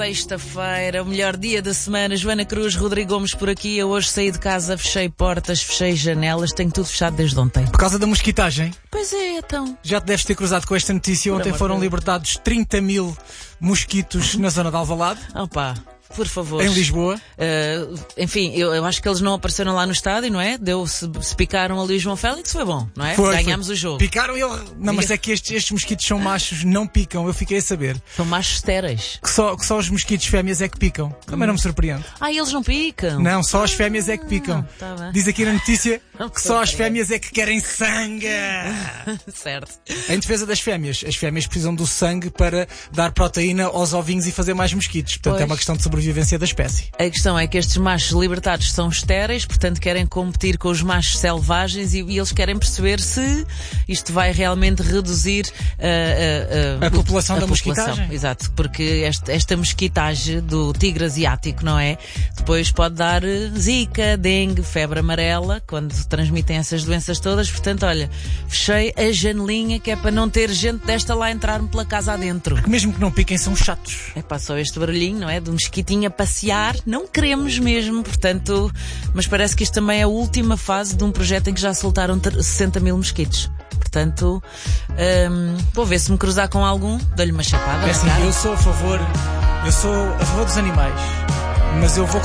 Sexta-feira, o melhor dia da semana. Joana Cruz, Rodrigo Gomes por aqui. Eu hoje saí de casa, fechei portas, fechei janelas, tenho tudo fechado desde ontem. Por causa da mosquitagem? Pois é, então. Já te deves ter cruzado com esta notícia. Ontem foram libertados 30 mil mosquitos na zona de Alvalade. Opa, por favor. Em Lisboa. Enfim, eu acho que eles não apareceram lá no estádio, não é? Se picaram ali o João Félix, foi bom, não é? Ganhámos o jogo. Picaram ele. Não, mas é que estes mosquitos são machos, não picam. Eu fiquei a saber. São machos estéreis. Que só os mosquitos fêmeas é que picam. Também não me surpreende. Eles não picam? Não, só as fêmeas é que picam. Tá bem. Diz aqui na notícia que só as fêmeas é que querem sangue. Certo. Em defesa das fêmeas, as fêmeas precisam do sangue para dar proteína aos ovinhos e fazer mais mosquitos. Portanto, é uma questão de sobrevivência da espécie. A questão é que estes machos libertados são estéreis, portanto querem competir com os machos selvagens e eles querem perceber se isto vai realmente reduzir a população da mosquitagem. Exato, porque esta mosquitagem do tigre asiático, não é? Depois pode dar zika, dengue, febre amarela, quando transmitem essas doenças todas. Portanto, olha, fechei a janelinha que é para não ter gente desta lá entrar-me pela casa adentro. Porque mesmo que não piquem, são chatos. É pá, só este barulhinho, não é? Do mosquitinho a passear, não queremos mesmo, portanto, mas parece que isto também é a última fase de um projeto em que já soltaram 60 mil mosquitos. Portanto, vou ver se me cruzar com algum, dou-lhe uma chapada. É assim, eu sou a favor dos animais, mas eu vou